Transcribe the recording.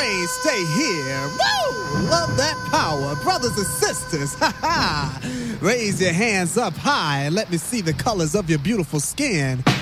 train, stay here. Woo! Love that power. Brothers and sisters, ha ha. Raise your hands up high and let me see the colors of your beautiful skin.